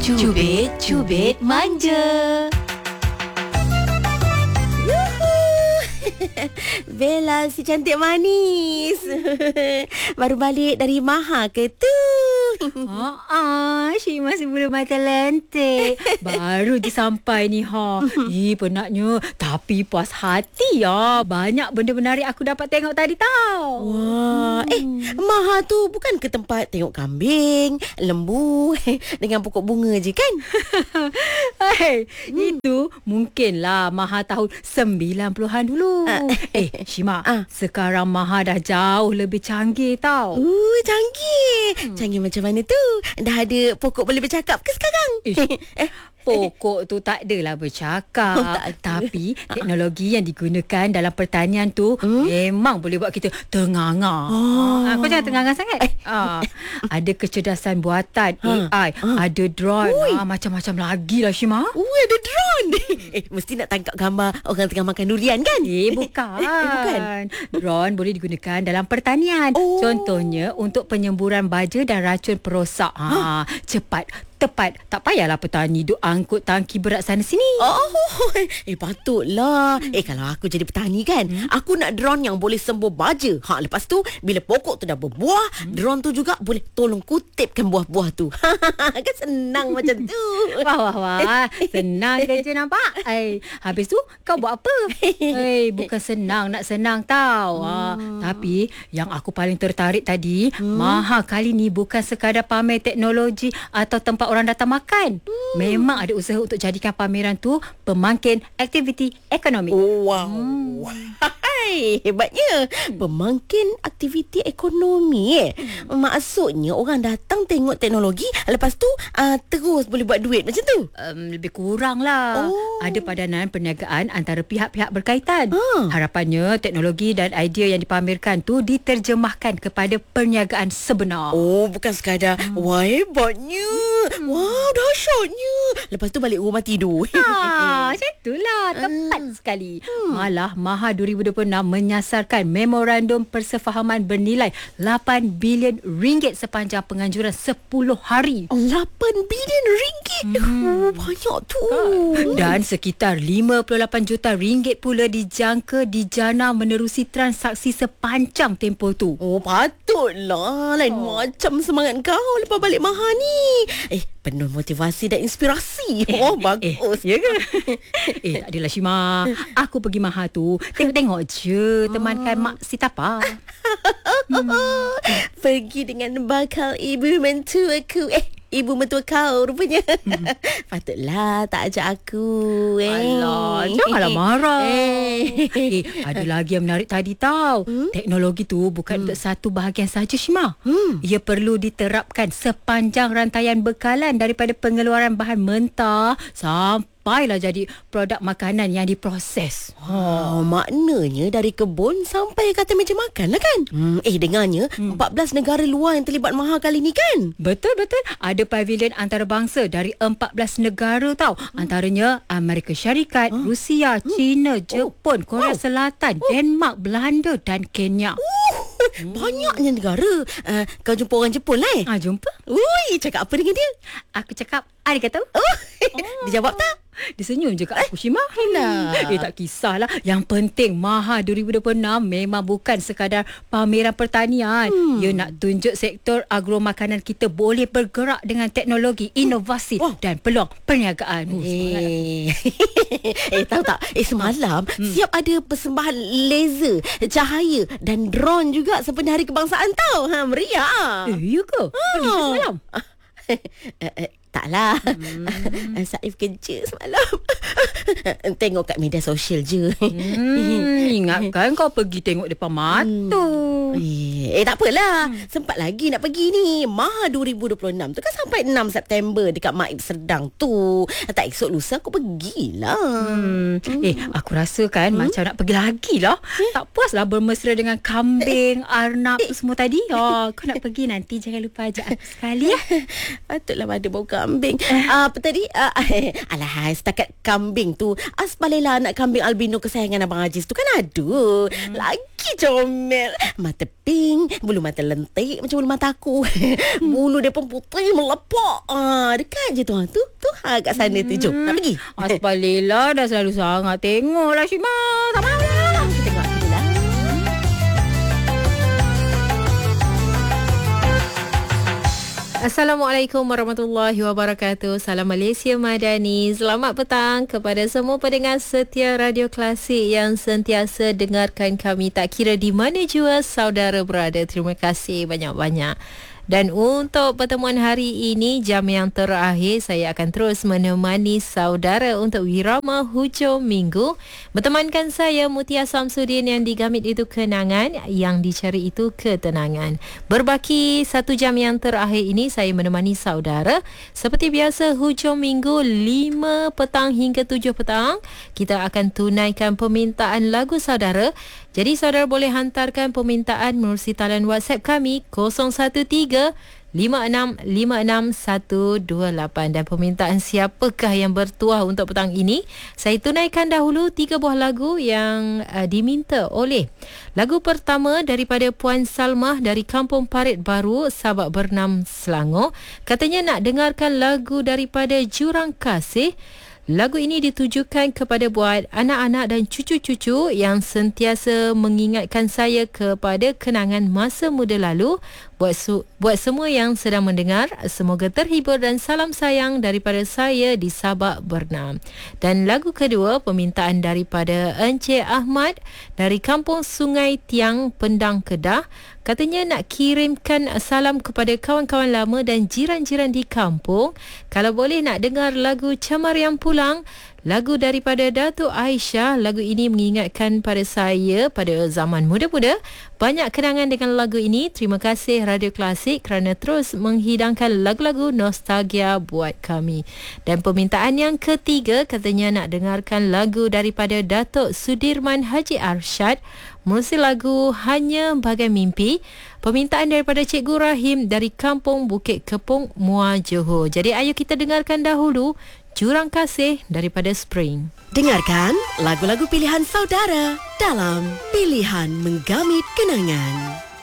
Cubit Manja. Bella si cantik manis. Baru balik dari Maha ke tu? Syik masih belum mata lentik. Baru je sampai ni penatnya. Tapi puas hati ya. Banyak benda menarik aku dapat tengok tadi tau. Wah, Maha tu bukan ke tempat tengok kambing, lembu dengan pokok bunga je kan? Itu mungkinlah Maha tahun 90-an dulu. Shima, sekarang Maha dah jauh lebih canggih tau. Canggih. Canggih macam mana tu? Dah ada pokok boleh bercakap ke sekarang? Pokok tu tak adalah bercakap. Tapi teknologi yang digunakan dalam pertanian tu memang boleh buat kita ternganga. Kau jangan ternganga sangat. Ada kecerdasan buatan AI, ada drone, macam-macam lagi lah Syima. Ada drone. Mesti nak tangkap gambar orang tengah makan durian kan? Bukan. Drone boleh digunakan dalam pertanian. Contohnya untuk penyemburan baja dan racun perosak. Cepat, tepat. Tak payahlah petani duk angkut tangki berat sana sini. Patutlah. Kalau aku jadi petani kan, aku nak drone yang boleh sembuh baja. Lepas tu bila pokok tu dah berbuah, drone tu juga boleh tolong kutipkan buah-buah tu. Kan senang macam tu. Wah. Senang kerja nampak. Habis tu kau buat apa? Bukan senang, nak senang tau. Tapi yang aku paling tertarik tadi, Maha kali ni bukan sekadar pamer teknologi atau tempat orang datang makan. Memang ada usaha untuk jadikan pameran tu pemangkin aktiviti ekonomi. Wow. Hebatnya. Pemangkin aktiviti ekonomi. Maksudnya orang datang tengok teknologi, lepas tu terus boleh buat duit macam tu? Lebih kurang lah. Ada padanan perniagaan antara pihak-pihak berkaitan. Harapannya teknologi dan idea yang dipamerkan tu diterjemahkan kepada perniagaan sebenar. Bukan sekadar wah hebatnya, wah dahsyatnya, lepas tu balik rumah tidur. Macam itulah. Tepat sekali. Malah Maha 2026 menyasarkan memorandum persefahaman bernilai 8 bilion ringgit sepanjang penganjuran 10 hari. 8 bilion ringgit? Banyak tu. Dan sekitar 58 juta ringgit pula dijangka dijana menerusi transaksi sepanjang tempoh tu. Patutlah. Lain macam semangat kau lepas balik Maha ni. Penuh motivasi dan inspirasi. Bagus. Ya ke? Tak adalah Syima. Aku pergi Maha tu tengok-tengok je, temankan mak si Tapa. Pergi dengan bakal ibu mentua aku. Ibu mentua kau rupanya. Patutlah tak ajak aku. Alah, janganlah marah. Ada lagi yang menarik tadi tau. Teknologi tu bukan untuk satu bahagian saja Syima. Ia perlu diterapkan sepanjang rantaian bekalan, daripada pengeluaran bahan mentah sampailah jadi produk makanan yang diproses. Maknanya dari kebun sampai kata meja makan lah kan? Dengarnya 14 negara luar yang terlibat Maha kali ni kan? Betul. Ada pavilion antarabangsa dari 14 negara tau. Antaranya Amerika Syarikat, Rusia, China, Jepun, Korea Selatan, Denmark, Belanda dan Kenya. Banyaknya negara. Kau jumpa orang Jepun lah Jumpa. Cakap apa dengan dia? Aku cakap arigato. Dia jawab tak? Dia senyum je kat aku Syima. Tak kisahlah. Yang penting Maha 2026 memang bukan sekadar pameran pertanian. Ia nak tunjuk sektor agromakanan kita boleh bergerak dengan teknologi, inovasi dan peluang perniagaan. Tahu tak? Semalam siap ada persembahan laser, cahaya dan drone juga sempena Hari Kebangsaan tau. Meriah. Ya ke? Semalam? Taklah. Saif kerja semalam. Tengok kat media sosial je. Ingatkan kau pergi tengok depan mata. Tak apalah. Sempat lagi nak pergi ni. Maha 2026 tu kan sampai 6 September dekat Maib Serdang tu. Tak esok lusa aku pergilah. Aku rasa kan macam nak pergi lagi lah. Tak puas lah bermesra dengan kambing, arnab semua tadi. Kau nak pergi nanti jangan lupa ajak aku sekali ya. Patutlah ada bau kambing. kambing. Apa tadi? Alah, setakat kambing tu. Asbalilah anak kambing albino kesayangan Abang Aziz tu kan aduh. Lagi comel. Mata pink, bulu mata lentik macam bulu mata aku. Bulu dia pun putih melepak. Dekat je tu. Tu kat sana tu. Jom, nak pergi. Asbalilah dah selalu sangat tengoklah Syima. Tak mahulah. Kita tengok sini lah. Assalamualaikum warahmatullahi wabarakatuh. Salam Malaysia Madani. Selamat petang kepada semua pendengar setia Radio Klasik yang sentiasa dengarkan kami tak kira di mana jua saudara berada. Terima kasih banyak-banyak. Dan untuk pertemuan hari ini, jam yang terakhir, saya akan terus menemani saudara untuk Wirama Hujung Minggu. Bertemankan saya Mutia Samsudin, yang digamit itu kenangan, yang dicari itu ketenangan. Berbaki 1 jam yang terakhir ini, saya menemani saudara. Seperti biasa, Hujung Minggu 5 petang hingga 7 petang, kita akan tunaikan permintaan lagu saudara. Jadi saudara boleh hantarkan permintaan menerusi talian WhatsApp kami 013-5656-128. Dan permintaan siapakah yang bertuah untuk petang ini? Saya tunaikan dahulu 3 buah lagu yang diminta oleh. Lagu pertama daripada Puan Salmah dari Kampung Parit Baru, Sabak Bernam, Selangor. Katanya nak dengarkan lagu daripada Jurang Kasih. Lagu ini ditujukan kepada buat anak-anak dan cucu-cucu yang sentiasa mengingatkan saya kepada kenangan masa muda lalu. Buat semua yang sedang mendengar, semoga terhibur dan salam sayang daripada saya di Sabak Bernam. Dan lagu kedua, permintaan daripada Encik Ahmad dari Kampung Sungai Tiang, Pendang, Kedah. Katanya nak kirimkan salam kepada kawan-kawan lama dan jiran-jiran di kampung. Kalau boleh nak dengar lagu Camar Yang Pulang, lagu daripada Datuk Aisyah. Lagu ini mengingatkan pada saya pada zaman muda-muda. Banyak kenangan dengan lagu ini. Terima kasih Radio Klasik kerana terus menghidangkan lagu-lagu nostalgia buat kami. Dan permintaan yang ketiga, katanya nak dengarkan lagu daripada Datuk Sudirman Haji Arsyad, menerusi lagu Hanya Bagai Mimpi. Permintaan daripada Cikgu Rahim dari Kampung Bukit Kepung, Muar, Johor. Jadi ayo kita dengarkan dahulu Jurang Kasih daripada Spring. Dengarkan lagu-lagu pilihan saudara dalam Pilihan Menggamit Kenangan.